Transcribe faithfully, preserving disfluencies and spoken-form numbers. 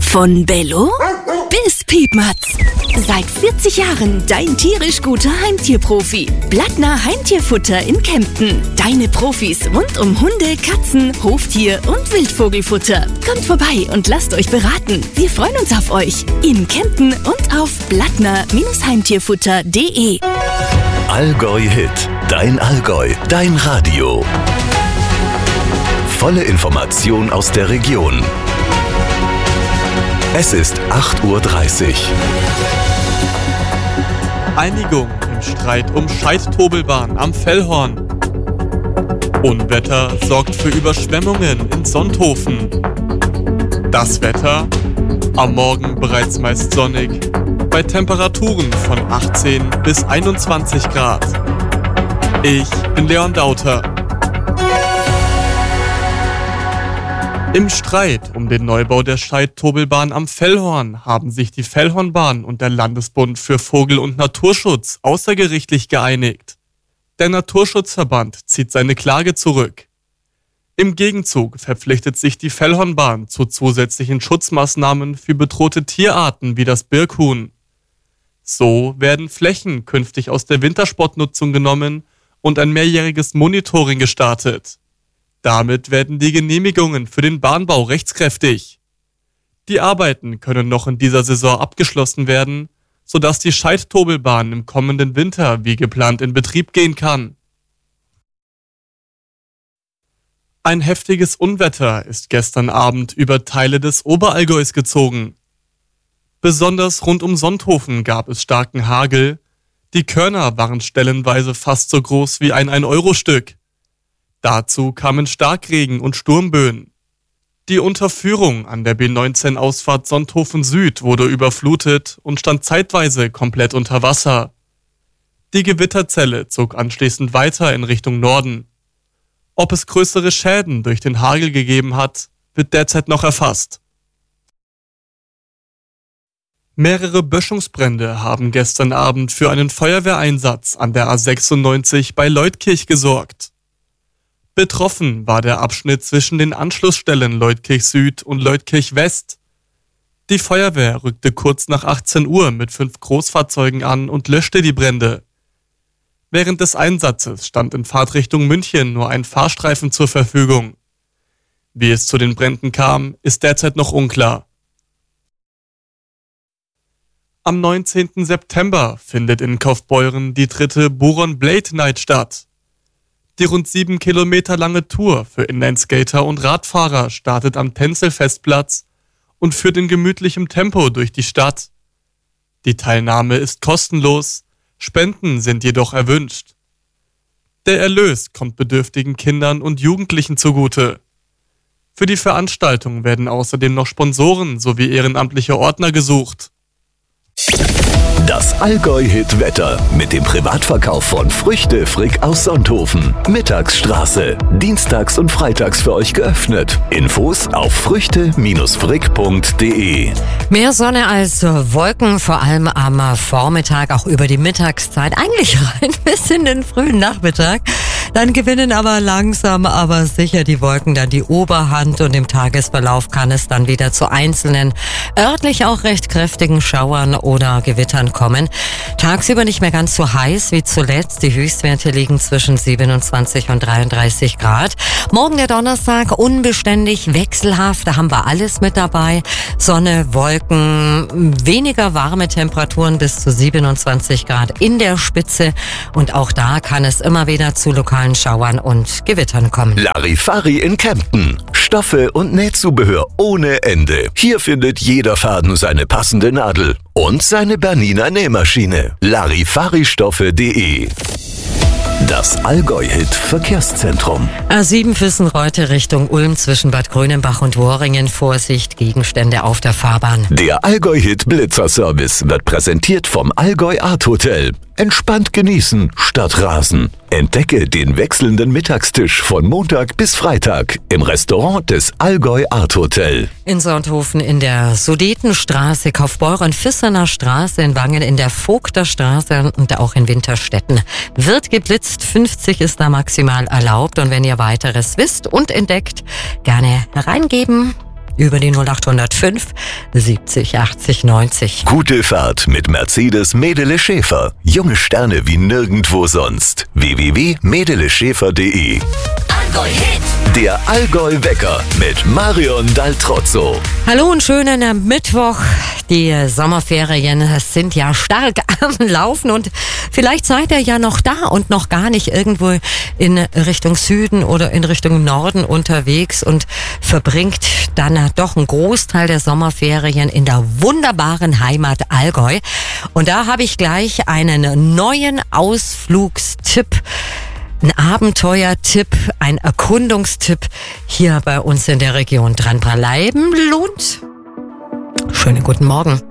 Von Bello bis Piepmatz. Seit vierzig Jahren dein tierisch guter Heimtierprofi. Blattner Heimtierfutter in Kempten. Deine Profis rund um Hunde, Katzen, Hoftier und Wildvogelfutter. Kommt vorbei und lasst euch beraten. Wir freuen uns auf euch. In Kempten und auf blattner Heimtierfutter punkt de. Allgäu Hit. Dein Allgäu. Dein Radio. Volle Information aus der Region. Es ist acht Uhr dreißig. Einigung im Streit um Scheit-Tobelbahn am Fellhorn. Unwetter sorgt für Überschwemmungen in Sonthofen. Das Wetter? Am Morgen bereits meist sonnig, bei Temperaturen von achtzehn bis einundzwanzig Grad. Ich bin Leon Dauter. Im Streit um den Neubau der Scheit-Tobelbahn am Fellhorn haben sich die Fellhornbahn und der Landesbund für Vogel- und Naturschutz außergerichtlich geeinigt. Der Naturschutzverband zieht seine Klage zurück. Im Gegenzug verpflichtet sich die Fellhornbahn zu zusätzlichen Schutzmaßnahmen für bedrohte Tierarten wie das Birkhuhn. So werden Flächen künftig aus der Wintersportnutzung genommen und ein mehrjähriges Monitoring gestartet. Damit werden die Genehmigungen für den Bahnbau rechtskräftig. Die Arbeiten können noch in dieser Saison abgeschlossen werden, sodass die Scheit-Tobelbahn im kommenden Winter wie geplant in Betrieb gehen kann. Ein heftiges Unwetter ist gestern Abend über Teile des Oberallgäus gezogen. Besonders rund um Sonthofen gab es starken Hagel. Die Körner waren stellenweise fast so groß wie ein ein-Euro-Stück. Dazu kamen Starkregen und Sturmböen. Die Unterführung an der B neunzehn Ausfahrt Sonthofen Süd wurde überflutet und stand zeitweise komplett unter Wasser. Die Gewitterzelle zog anschließend weiter in Richtung Norden. Ob es größere Schäden durch den Hagel gegeben hat, wird derzeit noch erfasst. Mehrere Böschungsbrände haben gestern Abend für einen Feuerwehreinsatz an der A sechsundneunzig bei Leutkirch gesorgt. Betroffen war der Abschnitt zwischen den Anschlussstellen Leutkirch Süd und Leutkirch West. Die Feuerwehr rückte kurz nach achtzehn Uhr mit fünf Großfahrzeugen an und löschte die Brände. Während des Einsatzes stand in Fahrtrichtung München nur ein Fahrstreifen zur Verfügung. Wie es zu den Bränden kam, ist derzeit noch unklar. Am neunzehnten September findet in Kaufbeuren die dritte Buron Blade Night statt. Die rund sieben Kilometer lange Tour für Inlineskater und Radfahrer startet am Tänzelfestplatz und führt in gemütlichem Tempo durch die Stadt. Die Teilnahme ist kostenlos, Spenden sind jedoch erwünscht. Der Erlös kommt bedürftigen Kindern und Jugendlichen zugute. Für die Veranstaltung werden außerdem noch Sponsoren sowie ehrenamtliche Ordner gesucht. Das Allgäu-Hit-Wetter mit dem Privatverkauf von Früchte Frick aus Sonthofen. Mittagsstraße. Dienstags und freitags für euch geöffnet. Infos auf früchte frick punkt de. Mehr Sonne als Wolken, vor allem am Vormittag, auch über die Mittagszeit. Eigentlich rein bis in den frühen Nachmittag. Dann gewinnen aber langsam, aber sicher die Wolken dann die Oberhand und im Tagesverlauf kann es dann wieder zu einzelnen, örtlich auch recht kräftigen Schauern oder Gewittern kommen. Tagsüber nicht mehr ganz so heiß wie zuletzt. Die Höchstwerte liegen zwischen siebenundzwanzig und dreiunddreißig Grad. Morgen der Donnerstag unbeständig, wechselhaft, da haben wir alles mit dabei. Sonne, Wolken, weniger warme Temperaturen bis zu siebenundzwanzig Grad in der Spitze und auch da kann es immer wieder zu lokalen Schauern und Gewittern kommen. Larifari in Kempten. Stoffe und Nähzubehör ohne Ende. Hier findet jeder Faden seine passende Nadel und seine Bernina Nähmaschine. Larifaristoffe punkt de. Das Allgäu-Hit Verkehrszentrum. A sieben Füssen-Reute Richtung Ulm zwischen Bad Grönenbach und Worringen. Vorsicht, Gegenstände auf der Fahrbahn. Der Allgäu-Hit Blitzer-Service wird präsentiert vom Allgäu Art Hotel. Entspannt genießen statt rasen. Entdecke den wechselnden Mittagstisch von Montag bis Freitag im Restaurant des Allgäu Art Hotel. In Sonthofen in der Sudetenstraße, Kaufbeuren Fissener Straße, in Wangen in der Vogterstraße und auch in Winterstetten. Wird geblitzt, fünfzig ist da maximal erlaubt und wenn ihr weiteres wisst und entdeckt, gerne hereingeben über die null acht null fünf siebzig achtzig neunzig. Gute Fahrt mit Mercedes Medele Schäfer. Junge Sterne wie nirgendwo sonst. w w w punkt medele schäfer punkt de. Allgäu Hit. Der Allgäu-Wecker mit Marion Daltrozzo. Hallo und schönen Mittwoch. Die Sommerferien sind ja stark am Laufen und vielleicht seid ihr ja noch da und noch gar nicht irgendwo in Richtung Süden oder in Richtung Norden unterwegs und verbringt dann doch einen Großteil der Sommerferien in der wunderbaren Heimat Allgäu. Und da habe ich gleich einen neuen Ausflugstipp. Ein Abenteuertipp, ein Erkundungstipp hier bei uns in der Region. Dranbleiben lohnt. Schönen guten Morgen.